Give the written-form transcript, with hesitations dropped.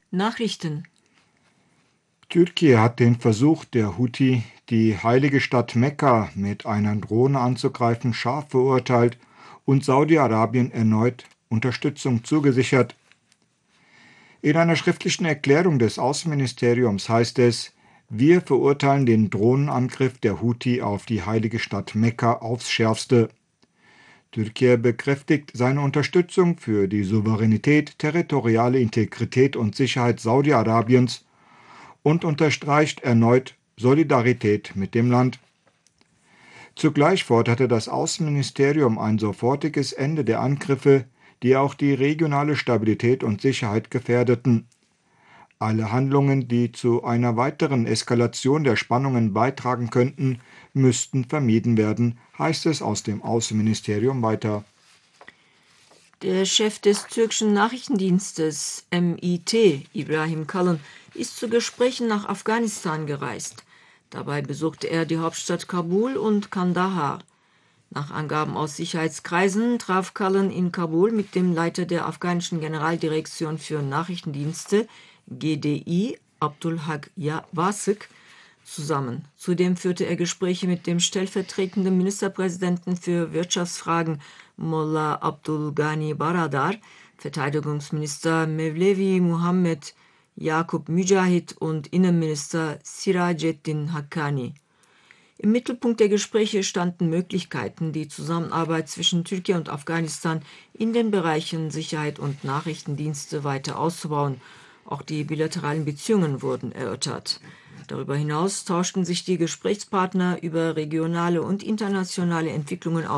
Nachrichten. Türkei hat den Versuch der Houthi, die heilige Stadt Mekka mit einer Drohne anzugreifen, scharf verurteilt und Saudi-Arabien erneut Unterstützung zugesichert. In einer schriftlichen Erklärung des Außenministeriums heißt es: Wir verurteilen den Drohnenangriff der Houthi auf die heilige Stadt Mekka aufs Schärfste. Türkei bekräftigt seine Unterstützung für die Souveränität, territoriale Integrität und Sicherheit Saudi-Arabiens und unterstreicht erneut Solidarität mit dem Land. Zugleich forderte das Außenministerium ein sofortiges Ende der Angriffe, die auch die regionale Stabilität und Sicherheit gefährdeten. Alle Handlungen, die zu einer weiteren Eskalation der Spannungen beitragen könnten, müssten vermieden werden, heißt es aus dem Außenministerium weiter. Der Chef des türkischen Nachrichtendienstes MIT, Ibrahim Kalın, ist zu Gesprächen nach Afghanistan gereist. Dabei besuchte er die Hauptstadt Kabul und Kandahar. Nach Angaben aus Sicherheitskreisen traf Kalın in Kabul mit dem Leiter der afghanischen Generaldirektion für Nachrichtendienste, GDI, Abdulhak Wasık, zusammen. Zudem führte er Gespräche mit dem stellvertretenden Ministerpräsidenten für Wirtschaftsfragen Molla Abdulghani Baradar, Verteidigungsminister Mevlevi Muhammed Yakup Mücahit und Innenminister Siraceddin Haqqani. Im Mittelpunkt der Gespräche standen Möglichkeiten, die Zusammenarbeit zwischen Türkei und Afghanistan in den Bereichen Sicherheit und Nachrichtendienste weiter auszubauen. Auch die bilateralen Beziehungen wurden erörtert. Darüber hinaus tauschten sich die Gesprächspartner über regionale und internationale Entwicklungen aus.